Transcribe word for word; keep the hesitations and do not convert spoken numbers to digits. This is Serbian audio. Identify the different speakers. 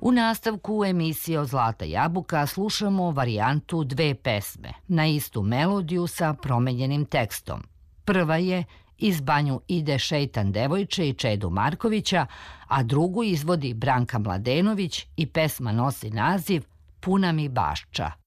Speaker 1: U nastavku emisije od Zlata jabuka slušamo varijantu dve pesme na istu melodiju sa promenjenim tekstom. Prva je Iz banju ide šeitan devojče i Čedu Markovića, a drugu izvodi Branka Mladenović i pesma nosi naziv Puna mi bašča.